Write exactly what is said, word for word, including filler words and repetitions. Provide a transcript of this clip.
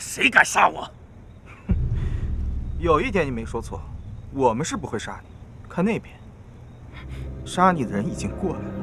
谁敢杀我？ 有一点你没说错，我们是不会杀你。看那边，杀你的人已经过来了。